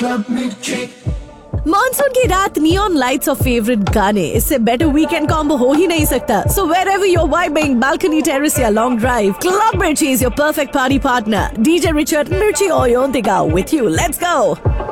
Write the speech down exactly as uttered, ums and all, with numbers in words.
Monsoon की रात, neon lights और फेवरेट गाने, इससे बेटर वीकेंड कॉम्बो हो ही नहीं सकता. So wherever you're vibing, balcony terrace या long drive, Club Mirchi is your perfect party partner. D J Richard, Mirchi Oyontiga with you. Let's go.